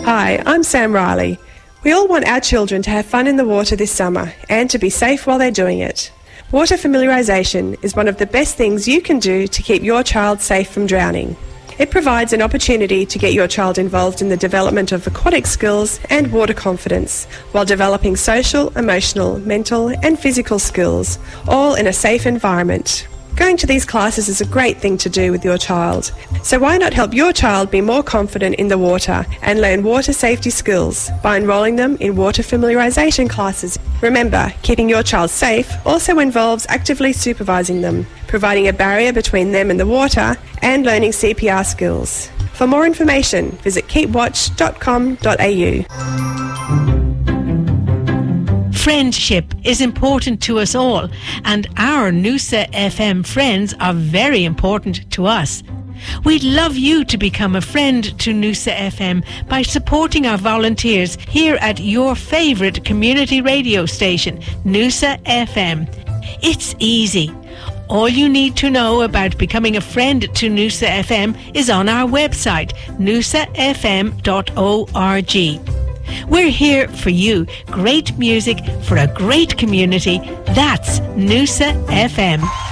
Hi, I'm Sam Riley. We all want our children to have fun in the water this summer and to be safe while they're doing it. Water familiarisation is one of the best things you can do to keep your child safe from drowning. It provides an opportunity to get your child involved in the development of aquatic skills and water confidence while developing social, emotional, mental and physical skills, all in a safe environment. Going to these classes is a great thing to do with your child. So why not help your child be more confident in the water and learn water safety skills by enrolling them in water familiarisation classes? Remember, keeping your child safe also involves actively supervising them, providing a barrier between them and the water, and learning CPR skills. For more information, visit keepwatch.com.au. Friendship is important to us all, and our Noosa FM friends are very important to us. We'd love you to become a friend to Noosa FM by supporting our volunteers here at your favourite community radio station, Noosa FM. It's easy. All you need to know about becoming a friend to Noosa FM is on our website, noosafm.org. We're here for you. Great music for a great community. That's Noosa FM.